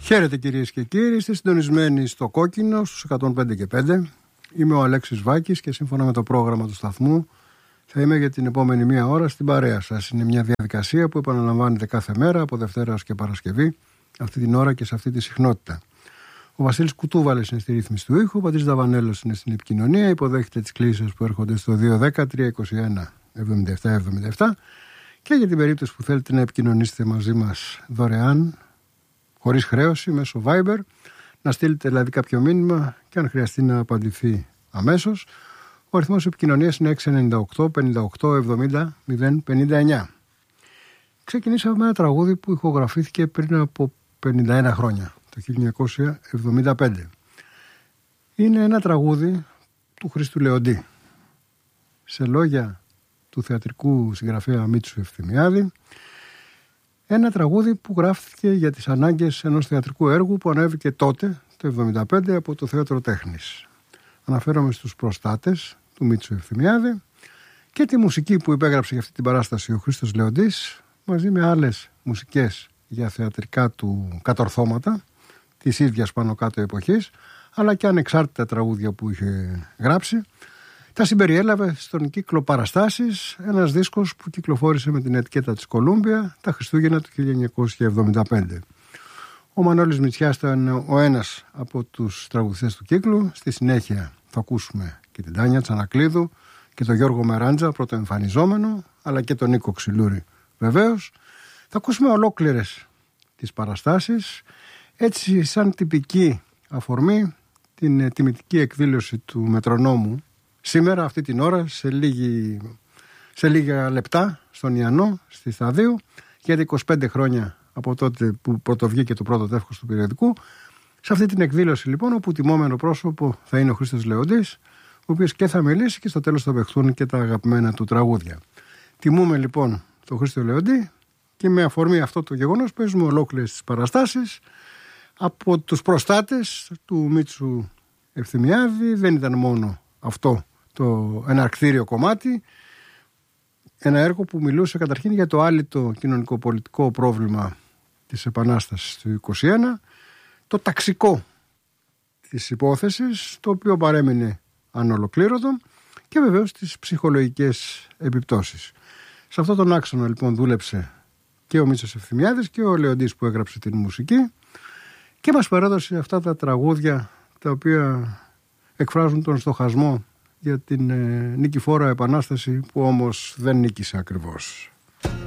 Χαίρετε κυρίες και κύριοι, είστε συντονισμένοι στο Κόκκινο στους 105 και 5. Είμαι ο Αλέξης Βάκης και σύμφωνα με το πρόγραμμα του σταθμού θα είμαι για την επόμενη μία ώρα στην παρέα σας. Είναι μια διαδικασία που επαναλαμβάνεται κάθε μέρα από Δευτέρα ως και Παρασκευή, αυτή την ώρα και σε αυτή τη συχνότητα. Ο Βασίλης Κουτούβαλης είναι στη ρύθμιση του ήχου, ο Πατής Δαβανέλος είναι στην επικοινωνία, υποδέχεται τις κλήσεις που έρχονται στο 210-321-7777 και για την περίπτωση που θέλετε να επικοινωνήσετε μαζί μας δωρεάν, χωρίς χρέωση, μέσω Viber, να στείλετε δηλαδή κάποιο μήνυμα και αν χρειαστεί να απαντηθεί αμέσως. Ο αριθμός επικοινωνίας είναι 698 58 70 059. Ξεκινήσαμε με ένα τραγούδι που ηχογραφήθηκε πριν από 51 χρόνια, το 1975. Είναι ένα τραγούδι του Χρήστου Λεοντή, σε λόγια του θεατρικού συγγραφέα Μίτσου Ευθυμιάδη. Ένα τραγούδι που γράφτηκε για τις ανάγκες ενός θεατρικού έργου που ανέβηκε τότε, το 1975, από το Θέατρο Τέχνης. Αναφέρομαι στους προστάτες του Μίτσου Ευθυμιάδη και τη μουσική που υπέγραψε για αυτή την παράσταση ο Χρήστος Λεοντής, μαζί με άλλες μουσικές για θεατρικά του κατορθώματα της ίδιας πάνω κάτω εποχής, αλλά και ανεξάρτητα τραγούδια που είχε γράψει. Τα συμπεριέλαβε στον κύκλο Παραστάσεις, ένας δίσκος που κυκλοφόρησε με την ετικέτα της Κολούμπια τα Χριστούγεννα του 1975. Ο Μανώλης Μητσιάς ήταν ο ένας από τους τραγουδιστές του κύκλου. Στη συνέχεια θα ακούσουμε και την Τάνια Τσανακλείδου και τον Γιώργο Μεράντζα, πρωτοεμφανιζόμενο, αλλά και τον Νίκο Ξυλούρη βεβαίως. Θα ακούσουμε ολόκληρες τις παραστάσεις, έτσι σαν τυπική αφορμή την τιμητική εκδήλωση του Μετρονόμου σήμερα, αυτή την ώρα, σε λίγα λεπτά, στον Ιαννό, στη Σταδίου, για τα 25 χρόνια από τότε που πρωτοβγήκε το πρώτο τεύχος του περιοδικού. Σε αυτή την εκδήλωση, λοιπόν, όπου τιμόμενο πρόσωπο θα είναι ο Χρήστος Λεοντής, ο οποίος και θα μιλήσει και στο τέλος θα παιχτούν και τα αγαπημένα του τραγούδια. Τιμούμε, λοιπόν, τον Χρήστο Λεοντή και με αφορμή αυτό το γεγονός παίζουμε ολόκληρες τις παραστάσεις από τους προστάτες του Μίτσου Ευθυμιάδη. Δεν ήταν μόνο αυτό το εναρκτήριο κομμάτι, ένα έργο που μιλούσε καταρχήν για το άλυτο κοινωνικο-πολιτικό πρόβλημα της Επανάστασης του 1921, το ταξικό της υπόθεσης, το οποίο παρέμεινε ανολοκλήρωτο, και βεβαίως τις ψυχολογικές επιπτώσεις. Σε αυτόν τον άξονα λοιπόν δούλεψε και ο Μίτσος Ευθυμιάδης και ο Λεοντής που έγραψε την μουσική και μας παρέδωσε αυτά τα τραγούδια τα οποία εκφράζουν τον στοχασμό για την νικηφόρα επανάσταση που όμως δεν νίκησε ακριβώς.